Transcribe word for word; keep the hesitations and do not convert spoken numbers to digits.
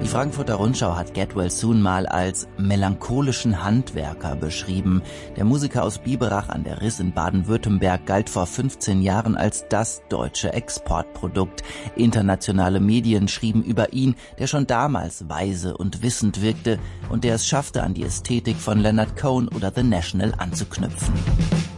Frankfurter Rundschau hat Get Well Soon mal als melancholischen Handwerker beschrieben. Der Musiker aus Biberach an der Riß in Baden-Württemberg galt vor fünfzehn Jahren als das deutsche Exportprodukt. Internationale Medien schrieben über ihn, der schon damals weise und wissend wirkte und der es schaffte, an die Ästhetik von Leonard Cohen oder The National anzuknüpfen.